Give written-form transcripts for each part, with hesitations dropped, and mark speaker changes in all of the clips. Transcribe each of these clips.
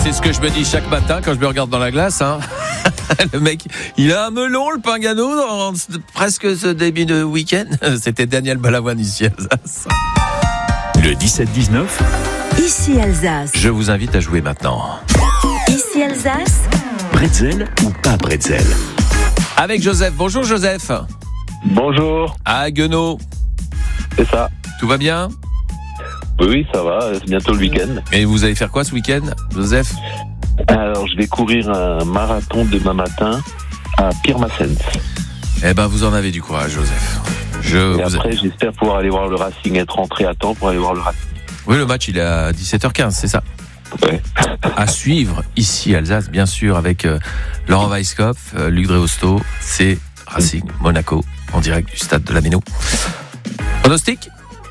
Speaker 1: c'est ce que je me dis chaque matin quand je me regarde dans la glace. Hein. Le mec, il a un melon, le Pingano, dans presque ce début de week-end. C'était Daniel Balavoine ici, Alsace.
Speaker 2: Le 17-19.
Speaker 3: Ici Alsace.
Speaker 1: Je vous invite à jouer maintenant.
Speaker 3: Ici Alsace.
Speaker 2: Bretzel ou pas bretzel?
Speaker 1: Avec Joseph. Bonjour Joseph.
Speaker 4: Bonjour,
Speaker 1: À Guenot.
Speaker 4: c'est ça.
Speaker 1: Tout va bien?
Speaker 4: Oui, ça va, c'est bientôt le week-end.
Speaker 1: Et vous allez faire quoi ce week-end, Joseph?
Speaker 4: Alors, je vais courir un marathon demain matin à Pirmasens.
Speaker 1: Eh ben, vous en avez du courage, Joseph.
Speaker 4: Et après, j'espère pouvoir aller voir le Racing, être rentré à temps pour aller voir le Racing.
Speaker 1: Oui, le match, il est à 17h15, c'est ça?
Speaker 4: Ouais.
Speaker 1: À suivre ici, Alsace, bien sûr, avec Laurent Weisskopf, Luc Dreosto, c'est Racing Monaco, en direct du stade de la Méno. Pronostic?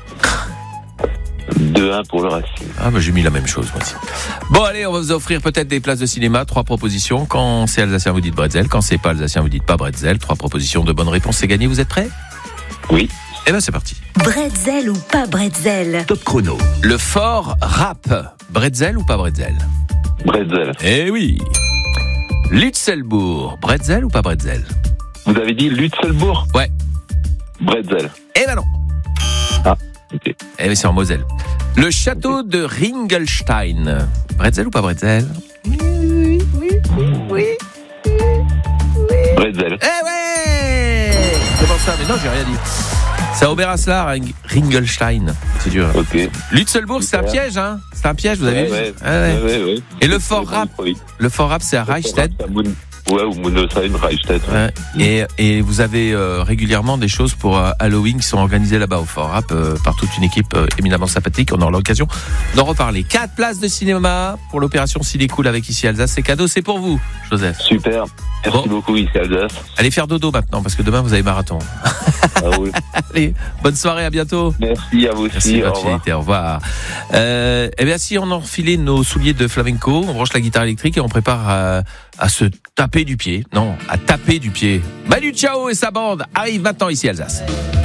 Speaker 4: 2-1 pour le Racing.
Speaker 1: Ah, bah, j'ai mis la même chose, moi aussi. Bon, allez, on va vous offrir peut-être des places de cinéma. 3 propositions. Quand c'est alsacien, vous dites bretzel. Quand c'est pas alsacien, vous dites pas bretzel. 3 propositions de bonnes réponses, c'est gagné. Vous êtes prêts?
Speaker 4: Oui.
Speaker 1: Eh ben, c'est parti.
Speaker 3: Bretzel ou pas bretzel?
Speaker 2: Top chrono.
Speaker 1: Le fort rap. Bretzel ou pas bretzel?
Speaker 4: Bretzel.
Speaker 1: Eh oui. Lutzelbourg. Bretzel ou pas bretzel?
Speaker 4: Vous avez dit Lutzelbourg?
Speaker 1: Ouais.
Speaker 4: Bretzel.
Speaker 1: Eh ben non.
Speaker 4: Ah, ok.
Speaker 1: Eh ben, c'est en Moselle. Le château de Ringelstein. Bretzel ou pas bretzel?
Speaker 4: Bretzel.
Speaker 1: Eh ouais! C'est pour ça, mais non, j'ai rien dit. C'est à Oberaslar, Ringelstein. C'est dur.
Speaker 4: Ok.
Speaker 1: Lutzelbourg, c'est un piège, hein? C'est un piège, vous avez vu?
Speaker 4: Ouais.
Speaker 1: Ah ouais.
Speaker 4: Ouais.
Speaker 1: Et le fort rap?
Speaker 4: Oui.
Speaker 1: Le fort rap, c'est à Reichstett.
Speaker 4: Ouais, ou Monosheim, Reichstett. Ouais.
Speaker 1: Ouais. Et vous avez régulièrement des choses pour Halloween qui sont organisées là-bas au Fort Rap par toute une équipe éminemment sympathique. On aura l'occasion d'en reparler. 4 places de cinéma pour l'opération Ciné Cool avec ici Alsace. C'est cadeau, c'est pour vous, Joseph.
Speaker 4: Super. Merci beaucoup, ici Alsace.
Speaker 1: Allez faire dodo maintenant parce que demain vous avez marathon.
Speaker 4: Ah oui.
Speaker 1: Allez, bonne soirée, à bientôt.
Speaker 4: Merci à vous aussi.
Speaker 1: Merci de
Speaker 4: Au
Speaker 1: votre
Speaker 4: revoir.
Speaker 1: fidélité, au revoir. Eh bien, si on a enfilé nos souliers de flamenco, on branche la guitare électrique et on prépare à se taper du pied. Non, à taper du pied. Manu Chao et sa bande arrivent maintenant ici Alsace.